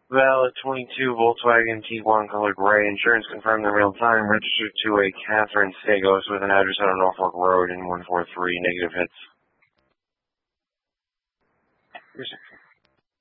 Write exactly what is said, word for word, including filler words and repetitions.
Valid twenty-two Volkswagen Tiguan color gray. Insurance confirmed in real time. Registered to a Catherine Sagos with an address on Norfolk Road in one four three. Negative hits. Here's